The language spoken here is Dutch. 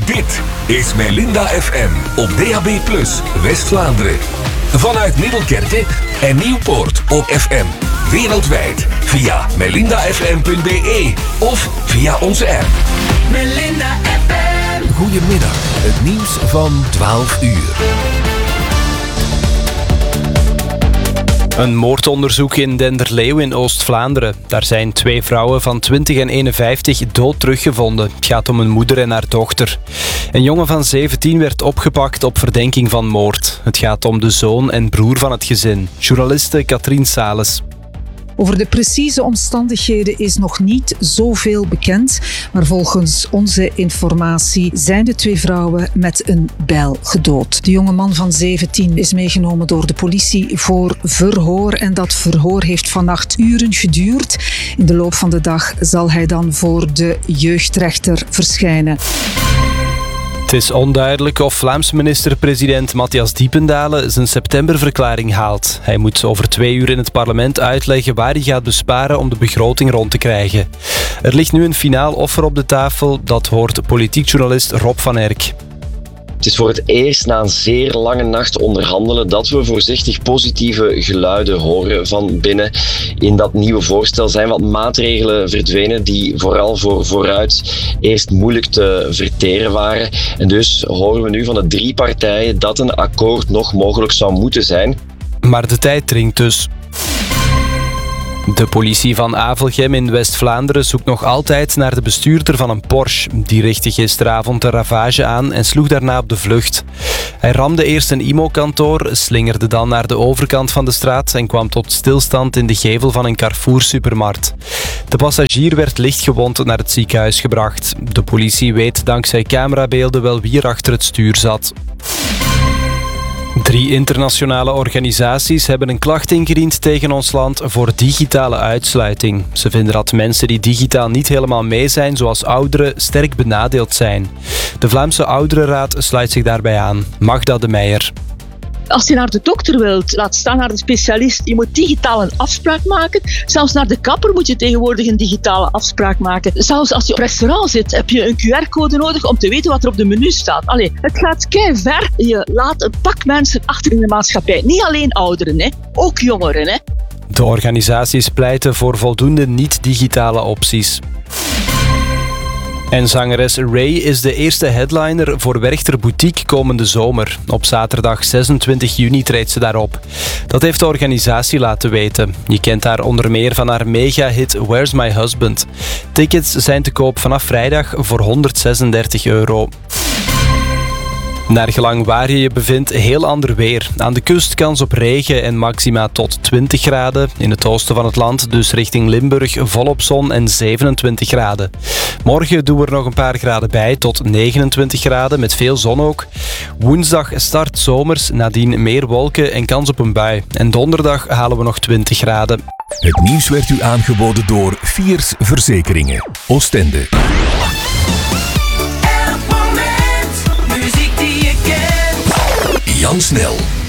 Dit is Melinda FM op DAB+ West-Vlaanderen. Vanuit Middelkerke en Nieuwpoort op FM. Wereldwijd via melindafm.be of via onze app. Melinda FM. Goedemiddag, het nieuws van 12 uur. Een moordonderzoek in Denderleeuw in Oost-Vlaanderen. Daar zijn 2 vrouwen van 20 en 51 dood teruggevonden. Het gaat om een moeder en haar dochter. Een jongen van 17 werd opgepakt op verdenking van moord. Het gaat om de zoon en broer van het gezin. Journaliste Katrien Sales. Over de precieze omstandigheden is nog niet zoveel bekend, maar volgens onze informatie zijn de 2 vrouwen met een bijl gedood. De jonge man van 17 is meegenomen door de politie voor verhoor en dat verhoor heeft vannacht uren geduurd. In de loop van de dag zal hij dan voor de jeugdrechter verschijnen. Het is onduidelijk of Vlaams minister-president Matthias Diependalen zijn septemberverklaring haalt. Hij moet over 2 uur in het parlement uitleggen waar hij gaat besparen om de begroting rond te krijgen. Er ligt nu een finaal offer op de tafel, dat hoort politiek journalist Rob van Erck. Het is voor het eerst na een zeer lange nacht onderhandelen dat we voorzichtig positieve geluiden horen van binnen. In dat nieuwe voorstel zijn wat maatregelen verdwenen die vooral voor vooruit eerst moeilijk te verteren waren. En dus horen we nu van de 3 partijen dat een akkoord nog mogelijk zou moeten zijn. Maar de tijd dringt dus. De politie van Avelgem in West-Vlaanderen zoekt nog altijd naar de bestuurder van een Porsche. Die richtte gisteravond een ravage aan en sloeg daarna op de vlucht. Hij ramde eerst een IMO-kantoor, slingerde dan naar de overkant van de straat en kwam tot stilstand in de gevel van een Carrefour-supermarkt. De passagier werd lichtgewond naar het ziekenhuis gebracht. De politie weet dankzij camerabeelden wel wie er achter het stuur zat. 3 internationale organisaties hebben een klacht ingediend tegen ons land voor digitale uitsluiting. Ze vinden dat mensen die digitaal niet helemaal mee zijn, zoals ouderen, sterk benadeeld zijn. De Vlaamse Ouderenraad sluit zich daarbij aan. Magda de Meijer. Als je naar de dokter wilt, laat staan naar de specialist, je moet digitaal een afspraak maken. Zelfs naar de kapper moet je tegenwoordig een digitale afspraak maken. Zelfs als je op restaurant zit, heb je een QR-code nodig om te weten wat er op de menu staat. Allee, het gaat keiver. Je laat een pak mensen achter in de maatschappij. Niet alleen ouderen, hè. Ook jongeren. Hè. De organisaties pleiten voor voldoende niet-digitale opties. En zangeres Ray is de eerste headliner voor Werchter Boutique komende zomer. Op zaterdag 26 juni treedt ze daarop. Dat heeft de organisatie laten weten. Je kent haar onder meer van haar mega-hit Where's My Husband. Tickets zijn te koop vanaf vrijdag voor €136. Naar gelang waar je je bevindt, heel ander weer. Aan de kust kans op regen en maxima tot 20 graden. In het oosten van het land, dus richting Limburg, volop zon en 27 graden. Morgen doen we er nog een paar graden bij, tot 29 graden, met veel zon ook. Woensdag start zomers, nadien meer wolken en kans op een bui. En donderdag halen we nog 20 graden. Het nieuws werd u aangeboden door Fiers Verzekeringen. Oostende. Jan Snel.